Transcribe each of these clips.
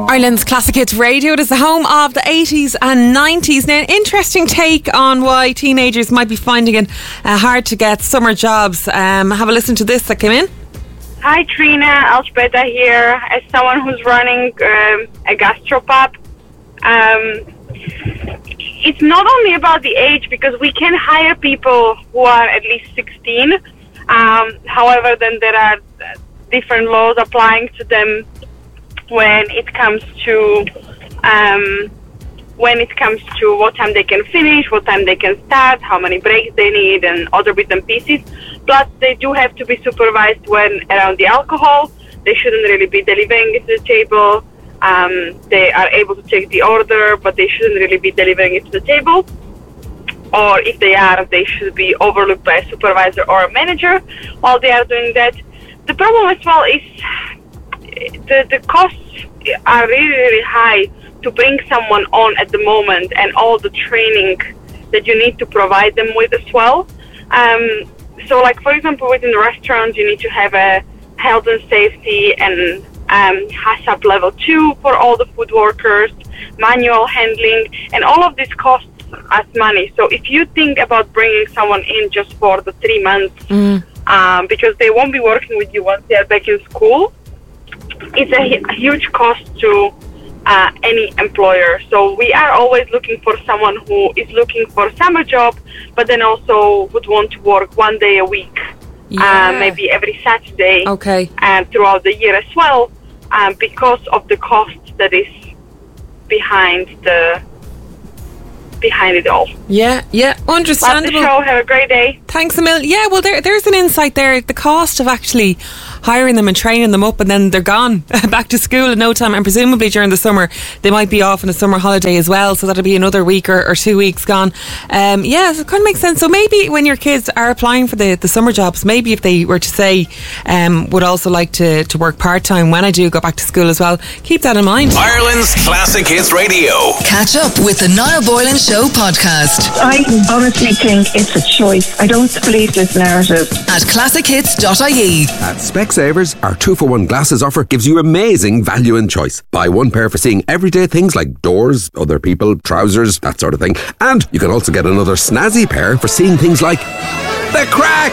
Ireland's Classic Hits Radio. It is the home of the 80s and 90s. Now, an interesting take on why teenagers might be finding it hard to get summer jobs. Have a listen to this that came in. Hi Trina, Algebeta here. As someone who's running a gastropub, it's not only about the age, because we can hire people who are at least 16. However, then there are different laws applying to them when it comes to what time they can finish, what time they can start, how many breaks they need, and other bits and pieces. Plus, they do have to be supervised when around the alcohol. They shouldn't really be delivering it to the table. They are able to take the order, but they shouldn't really be delivering it to the table. Or if they are, they should be overlooked by a supervisor or a manager while they are doing that. The problem as well is the costs are really, really high to bring someone on at the moment, and all the training that you need to provide them with as well. So, like, for example, within the restaurants, you need to have a health and safety and HACCP level 2 for all the food workers, manual handling, and all of this costs us money. So if you think about bringing someone in just for the 3 months, because they won't be working with you once they are back in school, it's a huge cost to any employer. So we are always looking for someone who is looking for a summer job, but then also would want to work 1 day a week, maybe every Saturday, throughout the year as well, because of the cost that is behind it all. Yeah, understandable. Love the show. Have a great day. Thanks a million. Yeah, well, there's an insight there. The cost of actually hiring them and training them up, and then they're gone back to school in no time, and presumably during the summer they might be off on a summer holiday as well, so that'll be another week or 2 weeks gone. So it kind of makes sense. So maybe when your kids are applying for the summer jobs, maybe if they were to say would also like to work part-time when I do go back to school as well, keep that in mind. Ireland's Classic Hits Radio. Catch up with the Niall Boylan Show podcast. I honestly think it's a choice. I don't believe this narrative. At classichits.ie. At Specsavers, our 2-for-1 glasses offer gives you amazing value and choice. Buy one pair for seeing everyday things like doors, other people, trousers, that sort of thing. And you can also get another snazzy pair for seeing things like the crack.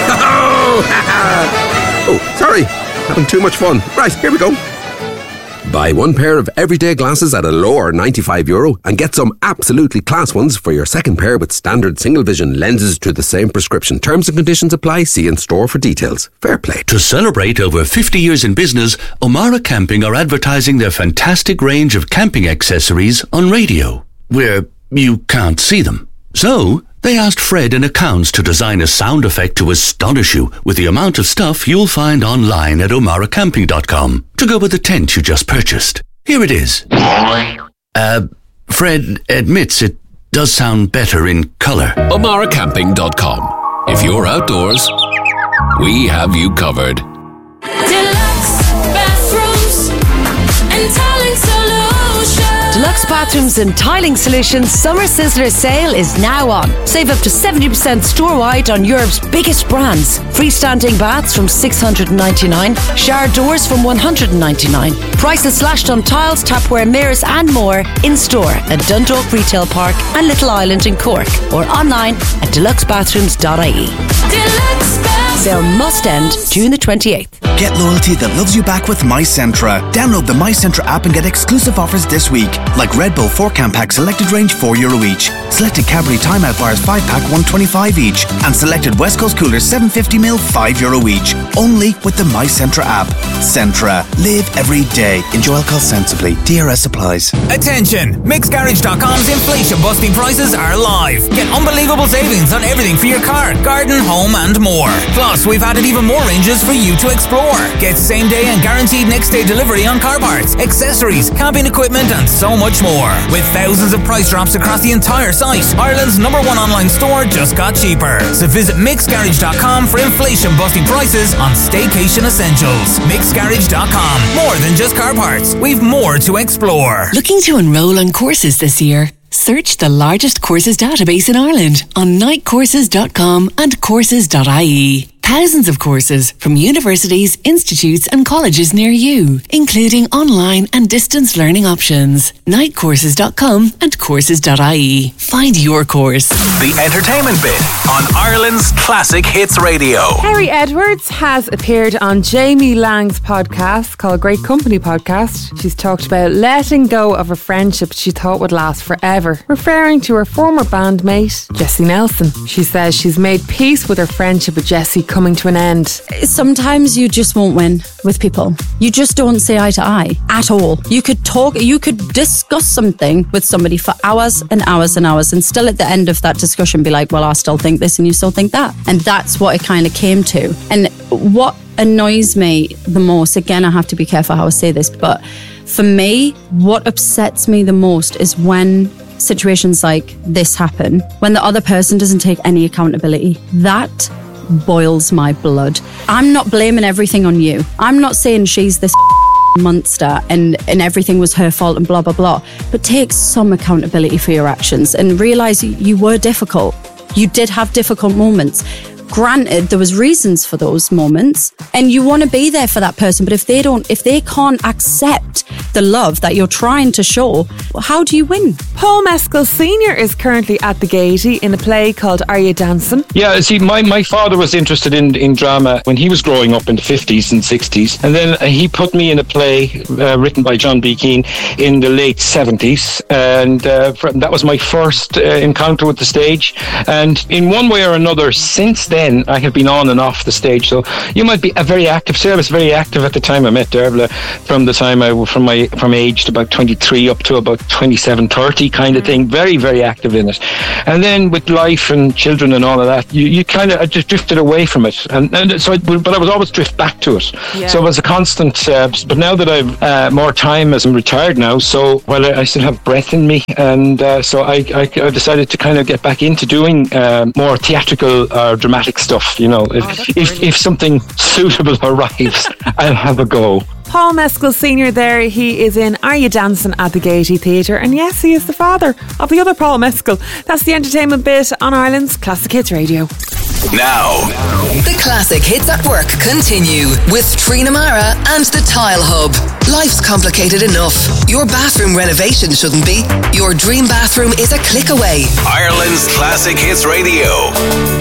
Oh, sorry. Having too much fun. Right, here we go. Buy one pair of everyday glasses at a lower €95 and get some absolutely class ones for your second pair with standard single vision lenses to the same prescription. Terms and conditions apply. See in store for details. Fair play. To celebrate over 50 years in business, O'Mara Camping are advertising their fantastic range of camping accessories on radio, where you can't see them. So they asked Fred in accounts to design a sound effect to astonish you with the amount of stuff you'll find online at omaracamping.com to go with the tent you just purchased. Here it is. Fred admits it does sound better in colour. omaracamping.com. If you're outdoors, we have you covered. Deluxe bathrooms and tiling solutions. Deluxe Bathrooms and Tiling Solutions Summer Sizzler sale is now on. Save up to 70% store-wide on Europe's biggest brands. Freestanding baths from $699, shower doors from $199. Prices slashed on tiles, tapware, mirrors and more in-store at Dundalk Retail Park and Little Island in Cork, or online at deluxebathrooms.ie. Deluxe Sale must end June the 28th. Get loyalty that loves you back with MyCentra. Download the MyCentra app and get exclusive offers this week, like Red Bull 4-can pack selected range €4 each, selected Cadbury Timeout bars 5-pack $1.25 each, and selected West Coast coolers 750ml €5 each. Only with the MyCentra app. Centra. Live every day. Enjoy alcohol sensibly. DRS applies. Attention! MixGarage.com's inflation-busting prices are live. Get unbelievable savings on everything for your car, garden, home and more. Plus, we've added even more ranges for you to explore. Get same-day and guaranteed next-day delivery on car parts, accessories, camping equipment and so much more. With thousands of price drops across the entire site, Ireland's #1 online store just got cheaper. So visit MixGarage.com for inflation-busting prices on staycation essentials. MixGarage.com. More than just car parts. We've more to explore. Looking to enrol on courses this year? Search the largest courses database in Ireland on nightcourses.com and courses.ie. Thousands of courses from universities, institutes and colleges near you, including online and distance learning options. Nightcourses.com and courses.ie. Find your course. The entertainment bit on Ireland's Classic Hits Radio. Harry Edwards has appeared on Jamie Lang's podcast called Great Company Podcast. She's talked about letting go of a friendship she thought would last forever, referring to her former bandmate, Jessie Nelson. She says she's made peace with her friendship with Jessie coming to an end. Sometimes you just won't win with people. You just don't see eye to eye at all. You could discuss something with somebody for hours and hours and hours, and still at the end of that discussion be like, well, I still think this and you still think that. And that's what it kind of came to. And what annoys me the most, again, I have to be careful how I say this, but for me, what upsets me the most is when situations like this happen, when the other person doesn't take any accountability. That boils my blood. I'm not blaming everything on you. I'm not saying she's this monster and everything was her fault and blah, blah, blah. But take some accountability for your actions and realise you were difficult. You did have difficult moments. Granted, there was reasons for those moments and you want to be there for that person. But if they can't accept the love that you're trying to show, how do you win? Paul Mescal Sr. is currently at the Gaiety in a play called Are You Dancing? Yeah, see, my father was interested in drama when he was growing up in the 50s and 60s. And then he put me in a play written by John B. Keane in the late 70s. And that was my first encounter with the stage. And in one way or another, since then, I have been on and off the stage. So you might be a very active service, very active at the time I met Dervla, from the time from aged about 23 up to about 27, 30 kind of thing. Very, very active in it. And then with life and children and all of that, you kind of just drifted away from it. But I was always drift back to it. Yeah. So it was a constant. But now that I've more time, as I'm retired now, so I still have breath in me, and so I decided to kind of get back into doing more theatrical or dramatic stuff. You know, if something suitable arrives, I'll have a go. Paul Mescal Sr. there, he is in Are You Dancing at the Gaiety Theatre, and yes, he is the father of the other Paul Mescal. That's the entertainment bit on Ireland's Classic Hits Radio. Now, the Classic Hits at Work continue with Trina Mara and the Tile Hub. Life's complicated enough. Your bathroom renovation shouldn't be. Your dream bathroom is a click away. Ireland's Classic Hits Radio.